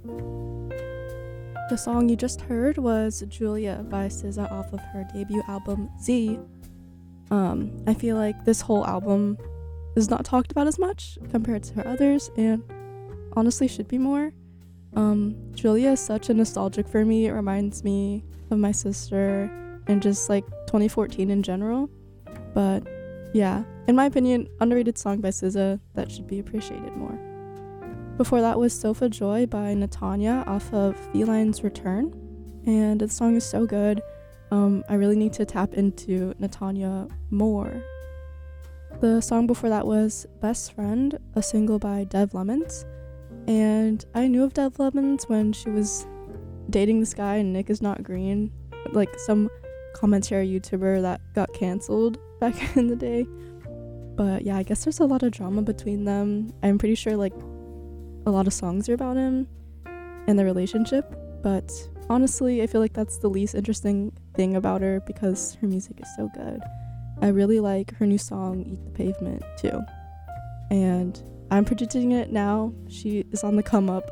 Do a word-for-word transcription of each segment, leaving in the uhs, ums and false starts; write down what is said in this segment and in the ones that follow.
The song you just heard was Julia by S Z A off of her debut album Z. Um, I feel like this whole album is not talked about as much compared to her others, and honestly should be more. Um, Julia is such a nostalgic for me. It reminds me of my sister and just like twenty fourteen in general. But yeah, in my opinion, underrated song by S Z A that should be appreciated more. Before that was Sofa Joy by Natanya off of Feline's Return, and the song is so good. Um, I really need to tap into Natanya more. The song before that was Best Friend, a single by Dev Lemons, and I knew of Dev Lemons when she was dating this guy and Nick is Not Green, like some commentary YouTuber that got cancelled back in the day. But yeah, I guess there's a lot of drama between them. I'm pretty sure like a lot of songs are about him and their relationship, but honestly I feel like that's the least interesting thing about her because her music is so good. I really like her new song Eat the Pavement too, and I'm predicting it now. She is on the come up.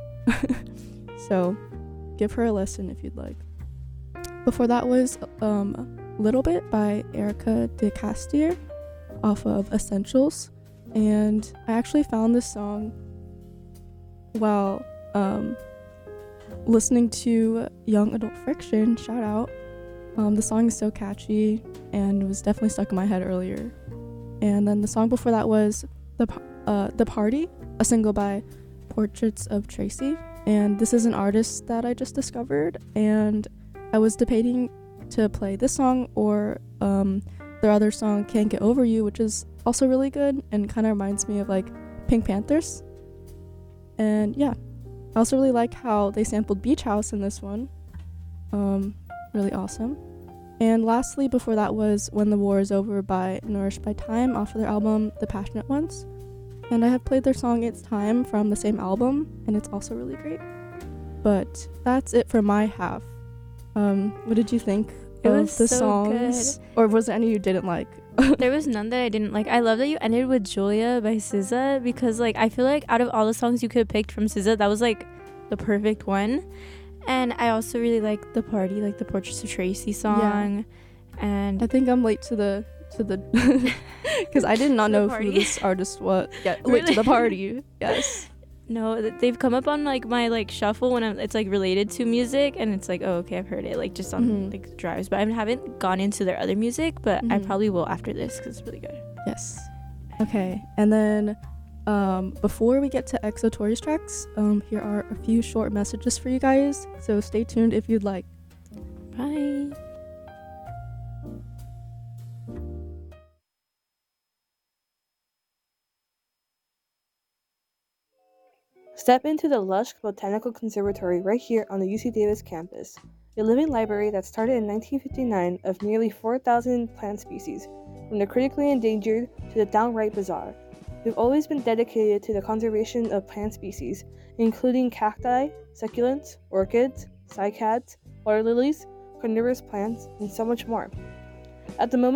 So give her a listen if you'd like. Before that was um Little Bit by Erica de Castier off of Essentials, and I actually found this song while um, listening to Young Adult Friction, shout out. Um, the song is so catchy and was definitely stuck in my head earlier. And then the song before that was The uh, The Party, a single by Portraits of Tracy. And this is an artist that I just discovered, and I was debating to play this song or um, their other song, Can't Get Over You, which is also really good and kind of reminds me of like Pink Panthers. And yeah, I also really like how they sampled Beach House in this one. Um, really awesome. And lastly, before that was When the War Is Over by Nourished by Time off of their album The Passionate Ones. And I have played their song It's Time from the same album, and it's also really great. But that's it for my half. Um, what did you think it of was the so songs? Good. Or was there any you didn't like? There was none that I didn't like. I love that you ended with Julia by S Z A because like I feel like out of all the songs you could have picked from S Z A, that was like the perfect one. And I also really like The Party, like the Portraits of Tracy song. Yeah. And I think I'm late to the to the because I did not know who this artist was. Yeah, late to the party. Yes. No, they've come up on like my like shuffle when I'm, it's like related to music, and it's like, oh, okay, I've heard it like just on mm-hmm. like drives, but I haven't gone into their other music, but mm-hmm. I probably will after this because it's really good. Yes. Okay, and then um, before we get to EXO Tori's tracks, um, here are a few short messages for you guys, so stay tuned if you'd like. Bye. Step into the lush Botanical Conservatory right here on the U C Davis campus, a living library that started in nineteen fifty-nine of nearly four thousand plant species, from the critically endangered to the downright bizarre. We've always been dedicated to the conservation of plant species, including cacti, succulents, orchids, cycads, water lilies, carnivorous plants, and so much more. At the moment,